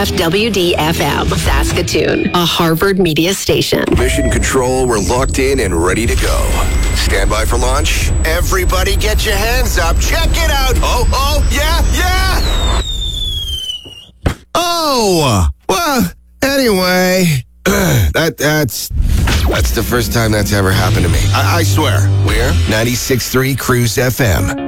KFWD-FM, Saskatoon, a Harvard media station. Mission Control, we're locked in and ready to go. Stand by for launch. Everybody get your hands up. Check it out. Oh, yeah. Oh, well, anyway, that's the first time that's ever happened to me. I swear. We're 96.3 Cruise FM.